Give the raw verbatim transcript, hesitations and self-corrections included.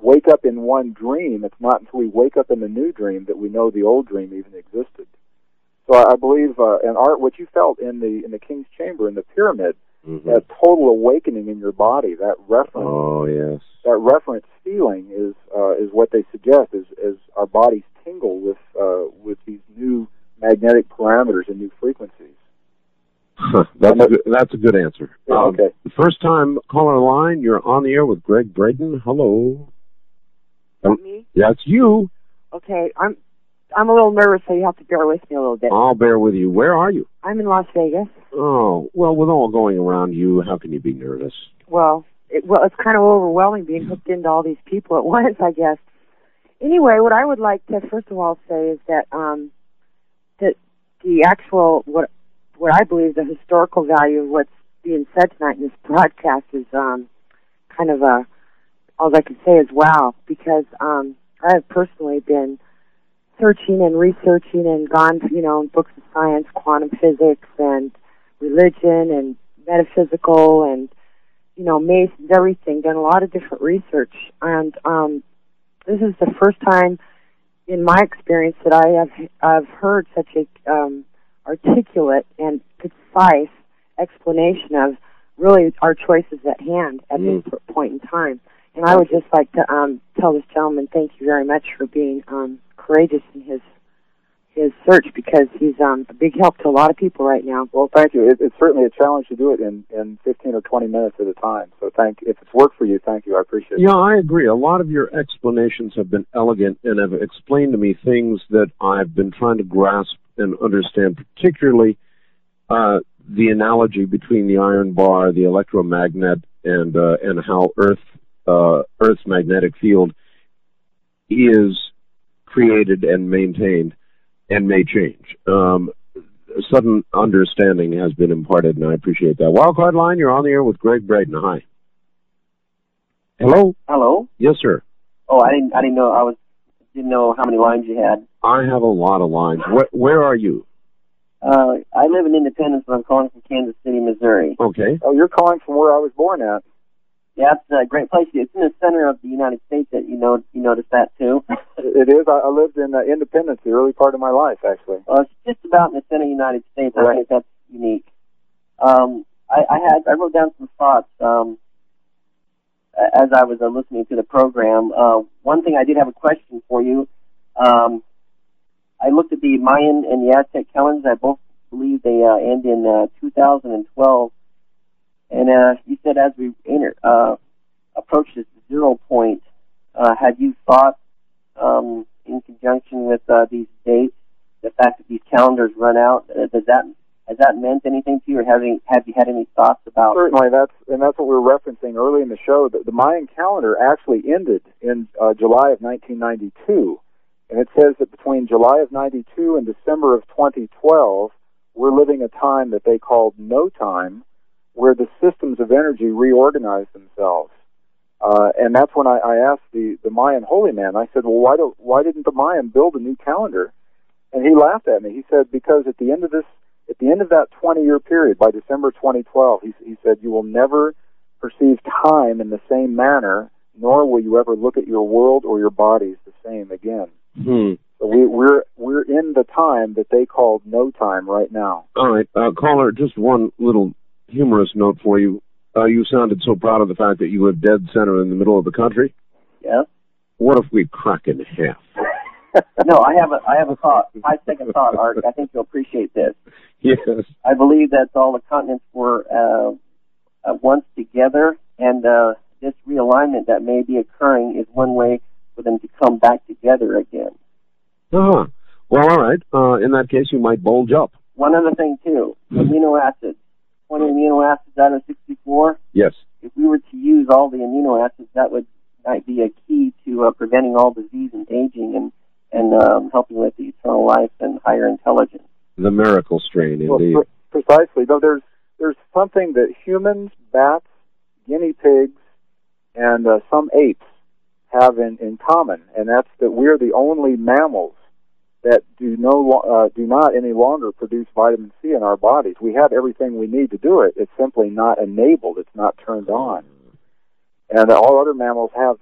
wake up in one dream. It's not until we wake up in the new dream that we know the old dream even existed. So I, I believe, uh, and Art, what you felt in the in the King's Chamber, in the pyramid, mm-hmm. that total awakening in your body, that reference, oh yes, that reference feeling is uh, is what they suggest is as our bodies tingle with uh, with these new magnetic parameters and new frequencies. Huh, that's a good, that's a good answer. Yeah, um, okay. First time caller line, you're on the air with Greg Braden. Hello. Is that me? Yeah, it's you. Okay, I'm I'm a little nervous, so you have to bear with me a little bit. I'll bear with you. Where are you? I'm in Las Vegas. Oh, well, with all going around you, how can you be nervous? Well, it, well, it's kind of overwhelming being hooked into all these people at once, I guess. Anyway, what I would like to first of all say is that um, that the actual what what I believe the historical value of what's being said tonight in this broadcast is um, kind of a all I can say is wow, because um, I have personally been searching and researching and gone, you know, in books of science, quantum physics, and religion, and metaphysical, and, you know, Masons, everything, done a lot of different research. And um, this is the first time in my experience that I have I've heard such a um, articulate and concise explanation of really our choices at hand at mm. this point in time. And I would just like to um, tell this gentleman thank you very much for being um, courageous in his his search, because he's um, a big help to a lot of people right now. Well, thank you. It, it's certainly a challenge to do it in, in fifteen or twenty minutes at a time. So thank if it's worked for you, thank you. I appreciate it. Yeah, I agree. A lot of your explanations have been elegant and have explained to me things that I've been trying to grasp and understand, particularly uh, the analogy between the iron bar, the electromagnet, and uh, and how Earth uh, Earth's magnetic field is created and maintained and may change. Um, sudden understanding has been imparted, and I appreciate that. Wildcard line, you're on the air with Greg Braden. Hi. Hello? Hello? Yes, sir. Oh, I didn't I didn't know I was didn't know how many lines you had. I have a lot of lines. Where, where are you? Uh, I live in Independence, but I'm calling from Kansas City, Missouri. Okay. Oh, you're calling from where I was born at. Yeah, it's a great place. It's in the center of the United States. That you know, you noticed that too. It is. I, I lived in uh, Independence the early part of my life, actually. Well, it's just about in the center of the United States. I Right. think that's unique. Um, I, I had I wrote down some thoughts um, as I was uh, listening to the program. Uh, one thing I did have a question for you. Um, I looked at the Mayan and the Aztec calendars. I both believe they uh, end in uh, two thousand twelve. And uh, you said as we enter, uh, approach this zero point, uh, had you thought um, in conjunction with uh, these dates, the fact that these calendars run out, uh, does that has that meant anything to you, or having have you had any thoughts about? Certainly, that's and that's what we were referencing early in the show. That the Mayan calendar actually ended in uh, July of nineteen ninety-two, and it says that between July of ninety-two and December of twenty twelve, we're living a time that they called no time, where the systems of energy reorganize themselves. Uh, and that's when I, I asked the, the Mayan holy man, I said, well, why, do, why didn't the Mayan build a new calendar? And he laughed at me. He said, because at the end of this, at the end of that twenty-year period, by December twenty twelve, he, he said, you will never perceive time in the same manner, nor will you ever look at your world or your bodies the same again. Hmm. So we, we're we're in the time that they called no time right now. All right, uh, caller, just one little humorous note for you. Uh, you sounded so proud of the fact that you live dead center in the middle of the country. Yeah. What if we crack in half? No, I have a I have a thought. Five second thought, Art. I think you'll appreciate this. Yes. I believe that all the continents were uh, uh, once together, and uh, this realignment that may be occurring is one way for them to come back together again. Uh-huh. Well, all right. Uh, in that case, you might bulge up. One other thing, too. Amino acids. twenty amino acids out of sixty-four. Yes. If we were to use all the amino acids, that would might be a key to uh, preventing all disease and aging and, and um, helping with the eternal life and higher intelligence. The miracle strain, indeed. Well, pre- precisely. Though there's there's something that humans, bats, guinea pigs, and uh, some apes have in, in common, and that's that we're the only mammals that do no uh, do not any longer produce vitamin C in our bodies. We have everything we need to do it. It's simply not enabled. It's not turned on. And all other mammals have